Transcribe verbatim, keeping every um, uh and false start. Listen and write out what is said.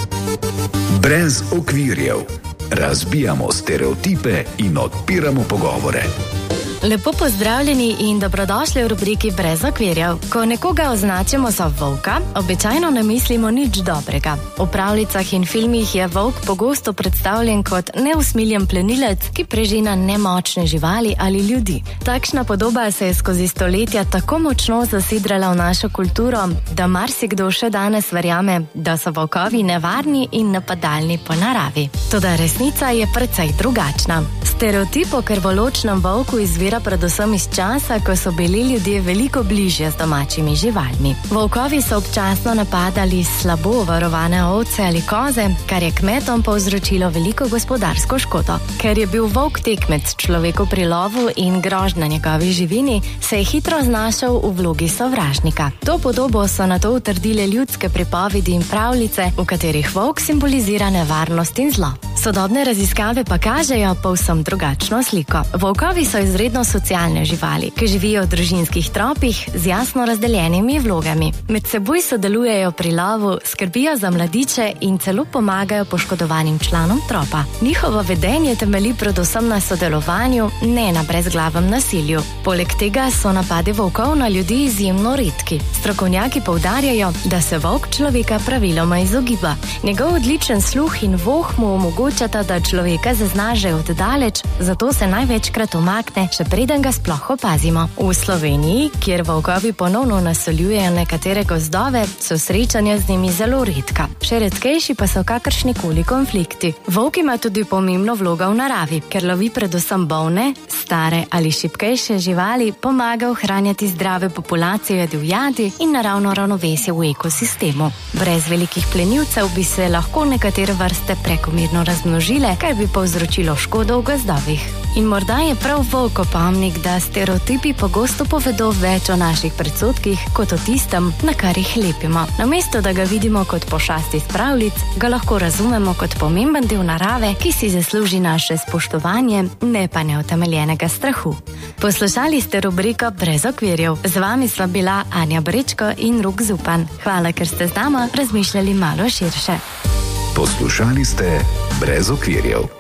Brez okvirjev. Razbijamo stereotipe in odpiramo pogovore. Lepo pozdravljeni in dobrodošli v rubriki Brez okvirjev. Ko nekoga označimo za volka, običajno ne mislimo nič dobrega. V pravljicah in filmih je volk pogosto predstavljen kot neusmiljen plenilec, ki prežina nemočne živali ali ljudi. Takšna podoba se je skozi stoletja tako močno zasidrala v našo kulturo, da marsikdo še danes verjame, da so volkovi nevarni in napadalni po naravi. Toda resnica je precej drugačna. Stereotip o krvoločnem volku izvira predvsem iz časa, ko so bili ljudje veliko bližje z domačimi živalmi. Volkovi so občasno napadali slabo varovane ovce ali koze, kar je kmetom povzročilo veliko gospodarsko škodo. Ker je bil volk tekmec človeku pri lovu in grožnja njegovi živini, se je hitro znašel v vlogi sovražnika. To podobo so nato utrdile ljudske pripovedi in pravljice, v katerih volk simbolizira nevarnost in zlo. Sodobne raziskave pa kažejo povsem drugačno sliko. Volkovi so izredno socialne živali, ki živijo v družinskih tropih z jasno razdeljenimi vlogami. Med seboj sodelujejo pri lovu, skrbijo za mladiče in celo pomagajo poškodovanim članom tropa. Njihovo vedenje temelji predvsem na sodelovanju, ne na brezglavem nasilju. Poleg tega so napadi volkov na ljudi izjemno redki. Strokovnjaki poudarjajo, da se volk človeka praviloma izogiba. Njegov odličen sluh in voh mu omogočata, da človeka zazna že od daleč, zato se največkrat umakne, še preden ga sploh opazimo. V Sloveniji, kjer volkovi ponovno naseljujejo nekatere gozdove, so srečanja z njimi zelo redka. Še redkejši pa so kakršnikoli konflikti. Volk ima tudi pomembno vlogo v naravi, ker lovi predvsem bolne, stare ali šibkejše živali, pomaga ohranjati zdrave populacije divjadi in naravno ravnovesje v ekosistemu. Brez velikih plenilcev bi se lahko nekatere vrste prekomerno razmnožile, kar bi povzročilo škodo v gozdovih. In morda je prav volk opomnik, da stereotipi pogosto povedo več o naših predsodkih kot o tistem, na kar jih lepimo. Namesto da ga vidimo kot pošast iz pravljic, ga lahko razumemo kot pomemben del narave, ki si zasluži naše spoštovanje, ne pa neutemeljenega strahu. Poslušali ste rubriko Brez okvirjev. Z vami sva bila Anja Brečko in Rok Zupan. Hvala, ker ste z nama razmišljali malo širše. Poslušali ste Brez okvirjev.